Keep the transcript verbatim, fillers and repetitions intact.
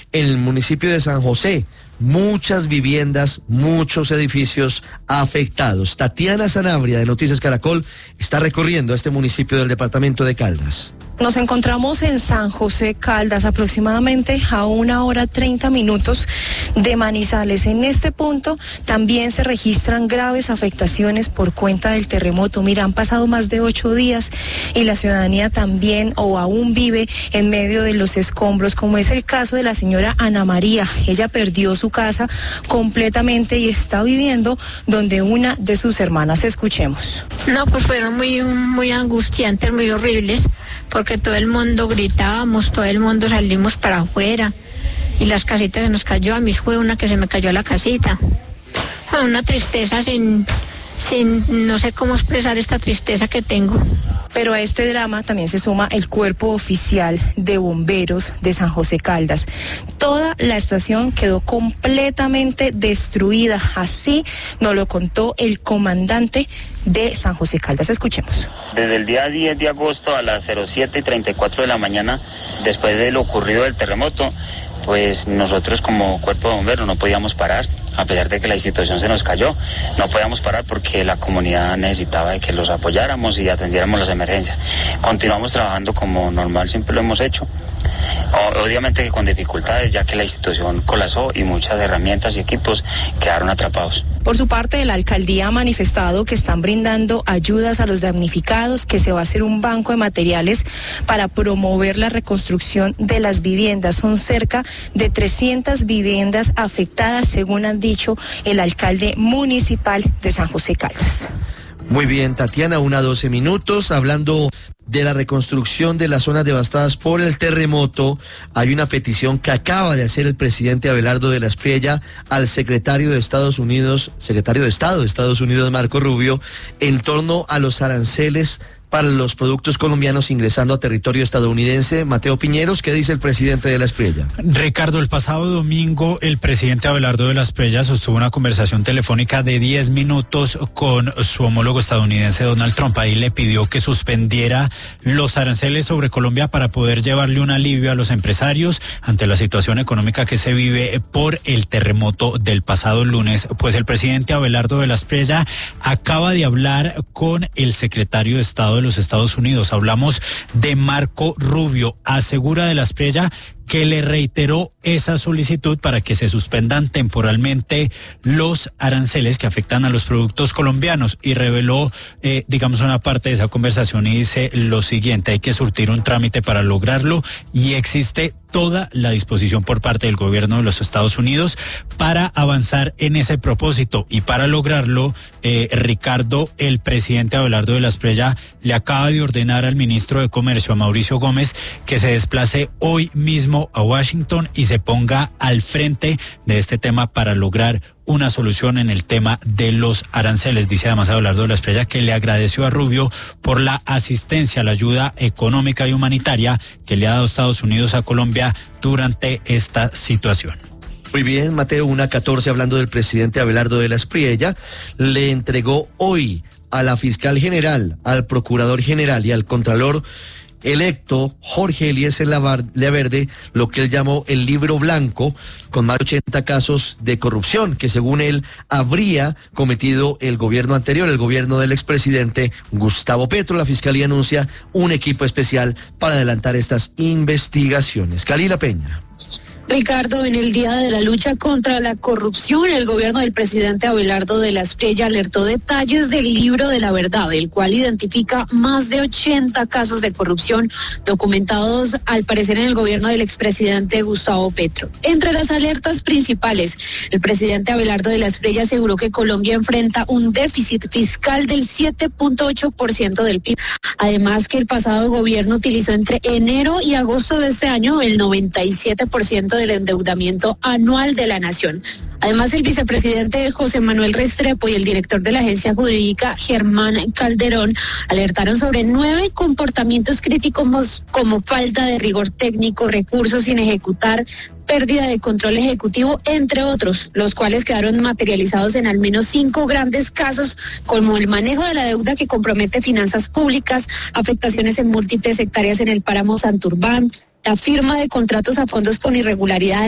en el municipio de San José. Muchas viviendas, muchos edificios afectados. Tatiana Sanabria, de Noticias Caracol, está recorriendo este municipio del departamento de Caldas. Nos encontramos en San José Caldas, aproximadamente a una hora treinta minutos de Manizales. En este punto también se registran graves afectaciones por cuenta del terremoto. Mira, han pasado más de ocho días y la ciudadanía también o aún vive en medio de los escombros, como es el caso de la señora Ana María. Ella perdió su casa completamente y está viviendo donde una de sus hermanas. Escuchemos. No, pues fueron muy, muy angustiantes, muy horribles, porque todo el mundo gritábamos, todo el mundo salimos para afuera y las casitas se nos cayó. A mí fue una que se me cayó la casita. Fue una tristeza sin, sin, no sé cómo expresar esta tristeza que tengo. Pero a este drama también se suma el cuerpo oficial de bomberos de San José Caldas. Toda la estación quedó completamente destruida, así nos lo contó el comandante de San José Caldas. Escuchemos. Desde el día diez de agosto a las siete y treinta y cuatro de la mañana, después de lo ocurrido del terremoto, pues nosotros como cuerpo de bomberos no podíamos parar, a pesar de que la institución se nos cayó, no podíamos parar porque la comunidad necesitaba de que los apoyáramos y atendiéramos las emergencias. Continuamos trabajando como normal, siempre lo hemos hecho. Obviamente que con dificultades, ya que la institución colapsó y muchas herramientas y equipos quedaron atrapados. Por su parte, la alcaldía ha manifestado que están brindando ayudas a los damnificados, que se va a hacer un banco de materiales para promover la reconstrucción de las viviendas. Son cerca de trescientas viviendas afectadas, según han dicho el alcalde municipal de San José Caldas. Muy bien, Tatiana, una doce minutos, hablando de la reconstrucción de las zonas devastadas por el terremoto. Hay una petición que acaba de hacer el presidente Abelardo de la Espriella al secretario de Estados Unidos, secretario de Estado de Estados Unidos, Marco Rubio, en torno a los aranceles para los productos colombianos ingresando a territorio estadounidense. Mateo Piñeros, ¿qué dice el presidente de la Espriella? Ricardo, el pasado domingo el presidente Abelardo de la Espriella sostuvo una conversación telefónica de diez minutos con su homólogo estadounidense Donald Trump. Ahí le pidió que suspendiera los aranceles sobre Colombia para poder llevarle un alivio a los empresarios ante la situación económica que se vive por el terremoto del pasado lunes. Pues el presidente Abelardo de la Espriella acaba de hablar con el secretario de Estado de los Estados Unidos. Hablamos de Marco Rubio. Asegura de la Espriella que le reiteró esa solicitud para que se suspendan temporalmente los aranceles que afectan a los productos colombianos y reveló, eh, digamos, una parte de esa conversación y dice lo siguiente: hay que surtir un trámite para lograrlo y existe toda la disposición por parte del gobierno de los Estados Unidos para avanzar en ese propósito. Y para lograrlo, eh, Ricardo, el presidente Abelardo de la Espriella le acaba de ordenar al ministro de Comercio, a Mauricio Gómez, que se desplace hoy mismo a Washington y se ponga al frente de este tema para lograr una solución en el tema de los aranceles. Dice además Abelardo de la Espriella que le agradeció a Rubio por la asistencia, la ayuda económica y humanitaria que le ha dado Estados Unidos a Colombia durante esta situación. Muy bien, Mateo, una catorce, hablando del presidente Abelardo de la Espriella, le entregó hoy a la fiscal general, al procurador general y al contralor electo Jorge Eliezer Leaverde lo que él llamó el libro blanco con más de ochenta casos de corrupción que según él habría cometido el gobierno anterior, el gobierno del expresidente Gustavo Petro. La fiscalía anuncia un equipo especial para adelantar estas investigaciones. Kalila Peña. Ricardo, en el día de la lucha contra la corrupción, el gobierno del presidente Abelardo de la Espriella alertó detalles del libro de la verdad, el cual identifica más de ochenta casos de corrupción documentados al parecer en el gobierno del expresidente Gustavo Petro. Entre las alertas principales, el presidente Abelardo de la Espriella aseguró que Colombia enfrenta un déficit fiscal del siete punto ocho por ciento del P I B. Además, que el pasado gobierno utilizó entre enero y agosto de este año el noventa y siete por ciento del endeudamiento anual de la nación. Además, el vicepresidente José Manuel Restrepo y el director de la agencia jurídica Germán Calderón alertaron sobre nueve comportamientos críticos como falta de rigor técnico, recursos sin ejecutar, pérdida de control ejecutivo, entre otros, los cuales quedaron materializados en al menos cinco grandes casos, como el manejo de la deuda que compromete finanzas públicas, afectaciones en múltiples hectáreas en el páramo Santurbán, la firma de contratos a fondos con irregularidades